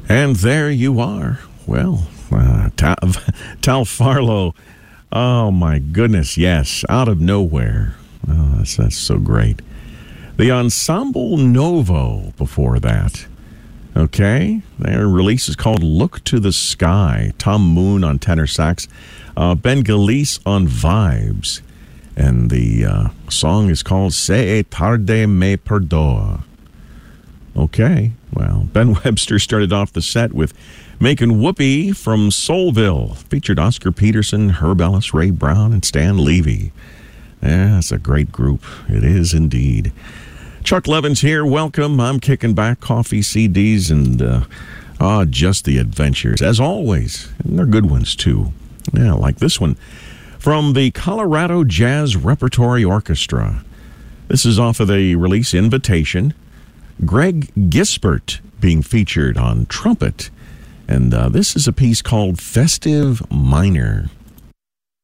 And there you are. Well, Tal Farlow. Oh, my goodness, yes, out of nowhere. Oh, that's so great. The Ensemble Novo before that. Okay, their release is called Look to the Sky. Tom Moon on tenor sax, Ben Galice on vibes. And the song is called Se Tarde Me Perdoa. Okay, well, Ben Webster started off the set with Making Whoopee from Soulville. Featured Oscar Peterson, Herb Ellis, Ray Brown, and Stan Levy. Yeah, that's a great group. It is indeed. Chuck Levins here. Welcome. I'm kicking back coffee, CDs, and just the adventures, as always. And they're good ones, too. Yeah, like this one from the Colorado Jazz Repertory Orchestra. This is off of the release Invitation. Greg Gisbert being featured on trumpet. And this is a piece called Festive Minor.